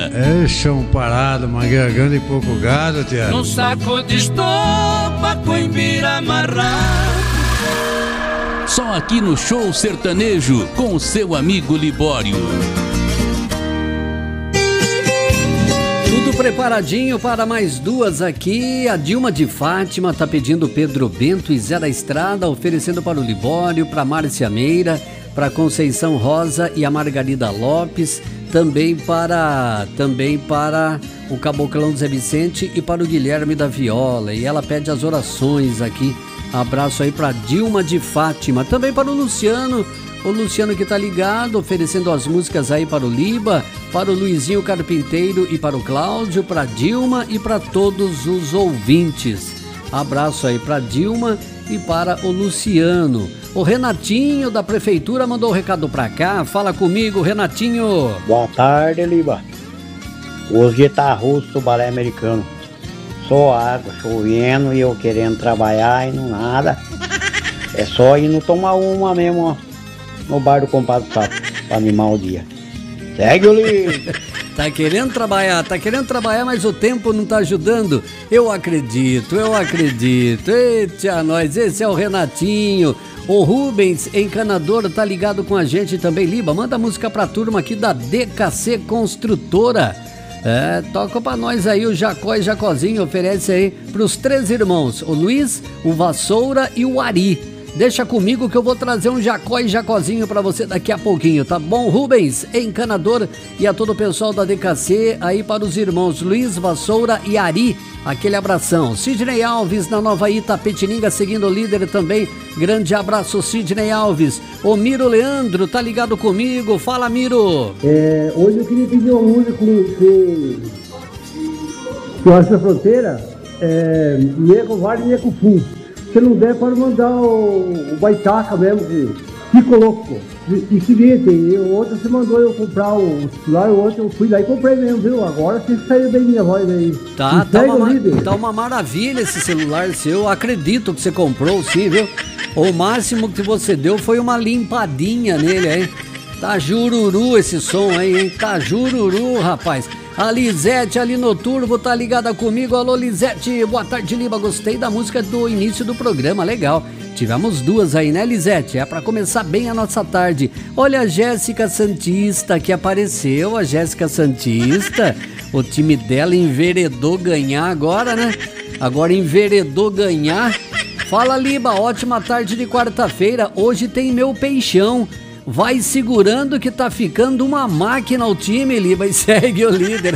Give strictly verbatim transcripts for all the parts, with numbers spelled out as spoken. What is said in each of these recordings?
É chão parado, mangueirando e pouco gado, tia. No saco de estopa, coimbira amarrado. Só aqui no Show Sertanejo, com o seu amigo Libório. Tudo preparadinho para mais duas aqui. A Dilma de Fátima tá pedindo Pedro Bento e Zé da Estrada, oferecendo para o Libório, para Márcia Meira, para Conceição Rosa e a Margarida Lopes, também para também para o Caboclão Zé Vicente e para o Guilherme da Viola. E ela pede as orações aqui. Abraço aí para Dilma de Fátima, também para o Luciano, o Luciano que tá ligado, oferecendo as músicas aí para o Liba, para o Luizinho Carpinteiro e para o Cláudio, para Dilma e para todos os ouvintes. Abraço aí para Dilma e para o Luciano. O Renatinho da Prefeitura mandou o um recado pra cá. Fala comigo, Renatinho. Boa tarde, Liba. Hoje tá russo o balé americano. Só água, chovendo e eu querendo trabalhar e não nada. É só ir no tomar uma mesmo, ó, no bar do compadre Sapo, pra animar o dia. Segue o livro. Tá querendo trabalhar, tá querendo trabalhar, mas o tempo não tá ajudando. Eu acredito, eu acredito. Eita, nós, esse é o Renatinho. O Rubens, encanador, tá ligado com a gente também. Liba, manda música pra turma aqui da D K C Construtora. É, toca pra nós aí o Jacó e Jacozinho, oferece aí pros três irmãos, o Luiz, o Vassoura e o Ari. Deixa comigo que eu vou trazer um Jacó e Jacozinho pra você daqui a pouquinho, tá bom, Rubens? Encanador e a todo o pessoal da D K C, aí para os irmãos Luiz, Vassoura e Ari, aquele abração. Sidney Alves na Nova Itapetininga, seguindo o líder também, grande abraço, Sidney Alves. O Miro Leandro, tá ligado comigo? Fala, Miro! É, hoje eu queria pedir uma música com você, que eu acho que a fronteira é Nego Vale e Nego Fu. Se não der, pode mandar o, o Baitaca mesmo, que ficou louco. E, e seguinte, o outro você mandou eu comprar o celular, o outro eu fui lá e comprei mesmo, viu? Agora você saiu bem minha voz aí. Tá, tá uma, tá uma maravilha esse celular seu, acredito que você comprou sim, viu? O máximo que você deu foi uma limpadinha nele, hein? Tá jururu esse som aí, hein? Tá jururu, rapaz. A Lisete ali no Turbo tá ligada comigo. Alô, Lisete, boa tarde, Liba. Gostei da música do início do programa, legal. Tivemos duas aí, né, Lisete? É pra começar bem a nossa tarde. Olha a Jéssica Santista que apareceu, a Jéssica Santista. O time dela enveredou ganhar agora, né? Agora enveredou ganhar. Fala, Liba, ótima tarde de quarta-feira. Hoje tem meu peixão. Vai segurando que tá ficando uma máquina o time, Liba, e segue o líder.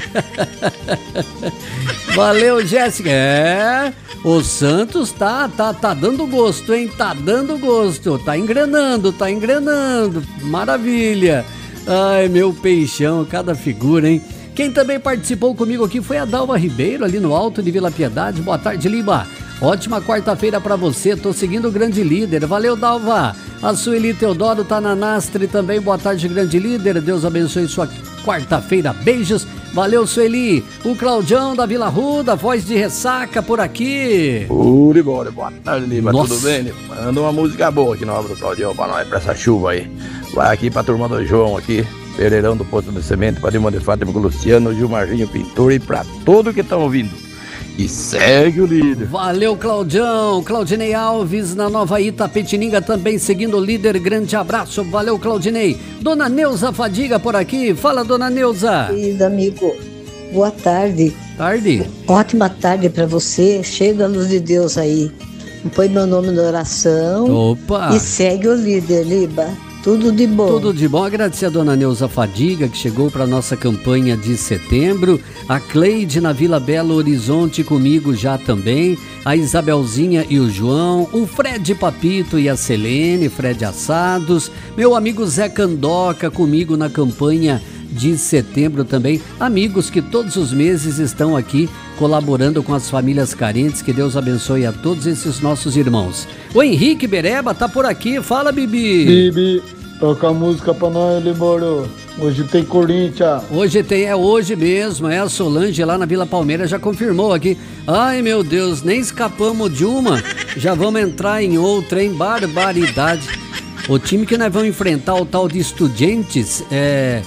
Valeu, Jéssica. É, o Santos tá, tá, tá dando gosto, hein? Tá dando gosto. Tá engrenando, tá engrenando. Maravilha. Ai, meu peixão, cada figura, hein? Quem também participou comigo aqui foi a Dalva Ribeiro, ali no Alto de Vila Piedade. Boa tarde, Liba. Ótima quarta-feira pra você, tô seguindo o grande líder. Valeu, Dalva. A Sueli Teodoro tá na Nastre também. Boa tarde, grande líder. Deus abençoe sua quarta-feira. Beijos. Valeu, Sueli. O Claudião da Vila Ruda, voz de ressaca por aqui. Uri, bora. Boa tarde, Lima. Nossa. Tudo bem? Manda uma música boa aqui na obra do Claudião pra nós, pra essa chuva aí. Vai aqui pra turma do João aqui. Pereirão do Posto de Semente, pra Dilma de Fátima com o Luciano, Gilmarzinho Pintor e pra todo que tá ouvindo. E segue o líder. Valeu, Claudião. Claudinei Alves na Nova Itapetininga também seguindo o líder. Grande abraço. Valeu, Claudinei. Dona Neuza Fadiga por aqui. Fala, Dona Neuza. Querido amigo, boa tarde. Tarde. Ótima tarde pra você. Cheio da luz de Deus aí. Põe meu nome na oração. Opa. E segue o líder, Liba. Tudo de bom. Tudo de bom. Agradecer a Dona Neuza Fadiga, que chegou para nossa campanha de setembro. A Cleide na Vila Belo Horizonte comigo já também. A Isabelzinha e o João. O Fred Papito e a Selene, Fred Assados. Meu amigo Zé Candoca comigo na campanha de setembro também. Amigos que todos os meses estão aqui colaborando com as famílias carentes. Que Deus abençoe a todos esses nossos irmãos. O Henrique Bereba tá por aqui. Fala, Bibi. Bibi, toca a música pra nós, Liboro. Hoje tem Corinthians. Hoje tem, é hoje mesmo. É a Solange lá na Vila Palmeira já confirmou aqui. Ai, meu Deus, nem escapamos de uma. Já vamos entrar em outra, hein? Barbaridade. O time que nós vamos enfrentar, o tal de Estudiantes, é...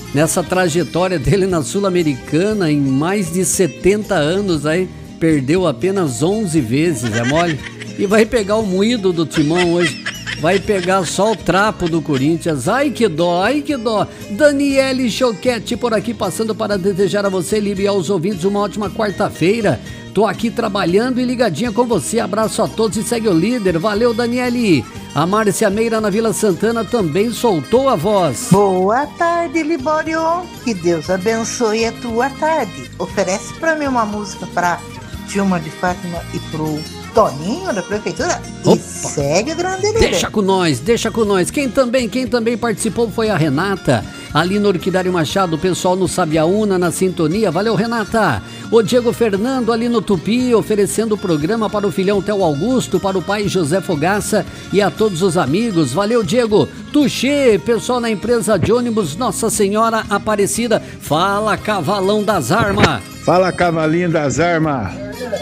nessa trajetória dele na Sul-Americana, em mais de setenta anos aí, perdeu apenas onze vezes, é mole? E vai pegar o moído do Timão hoje. Vai pegar só o trapo do Corinthians. Ai que dó, ai que dó. Daniele Choquete por aqui passando para desejar a você, Líbia, e aos ouvintes uma ótima quarta-feira. Tô aqui trabalhando e ligadinha com você. Abraço a todos e segue o líder. Valeu, Daniele. A Márcia Meira na Vila Santana também soltou a voz. Boa tarde, Libório. Que Deus abençoe a tua tarde. Oferece pra mim uma música pra Dilma de Fátima e pro Toninho da Prefeitura. Opa. E segue o grande líder. Deixa com nós, deixa com nós. Quem também, quem também participou foi a Renata, ali no Orquidário Machado, o pessoal no Sabiaúna na sintonia. Valeu, Renata. O Diego Fernando ali no Tupi, oferecendo o programa para o filhão Theo Augusto, para o pai José Fogaça e a todos os amigos. Valeu, Diego. Tuxê, pessoal na empresa de ônibus Nossa Senhora Aparecida. Fala, cavalão das armas. Fala, cavalinho das armas.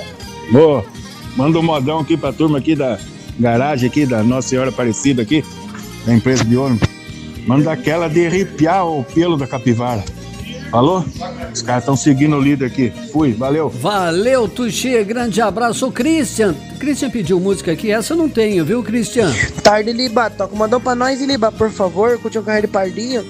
Boa. Manda um modão aqui pra turma aqui da garagem aqui da Nossa Senhora Aparecida aqui, da empresa de ônibus. Manda aquela de arrepiar o pelo da capivara. Falou? Os caras estão seguindo o líder aqui. Fui, valeu. Valeu, Tuxê, grande abraço. O Christian, Christian pediu música aqui, essa eu não tenho, viu, Christian? Tarde, Liba, toca um modão pra nós, Liba, por favor, curte um carreiro de pardinho.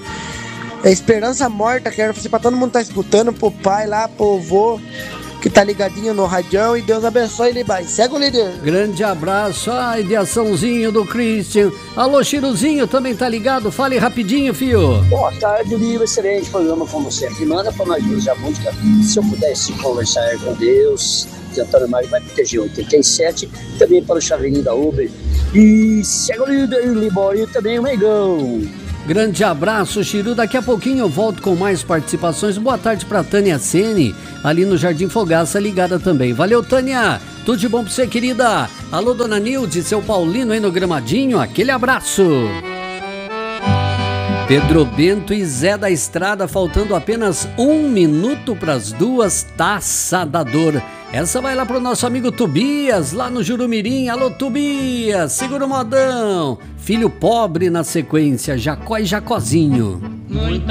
É Esperança Morta, quero fazer pra todo mundo tá escutando, pro pai lá, pro avô que tá ligadinho no radião, e Deus abençoe, Libai. Segue o líder. Grande abraço, ai, de açãozinho do Christian. Alô, Chiruzinho, também tá ligado? Fale rapidinho, fio. Boa tarde, Liba, excelente programa como sempre. Manda pra nós duas a música, se eu pudesse conversar com Deus, de Antônio Mário vai proteger oitenta e sete, também para o Chaveirinho da Uber. E segue o líder, Libório, e também o Megão. Grande abraço, Chiru. Daqui a pouquinho eu volto com mais participações. Boa tarde pra Tânia Sene, ali no Jardim Fogaça, ligada também. Valeu, Tânia. Tudo de bom pra você, querida. Alô, dona Nilde, seu Paulino aí no Gramadinho. Aquele abraço. Pedro Bento e Zé da Estrada, faltando apenas um minuto pras duas, Taça da Dor. Essa vai lá pro nosso amigo Tobias, lá no Jurumirim. Alô, Tobias, segura o modão. Filho pobre na sequência, Jacó e Jacozinho. Muita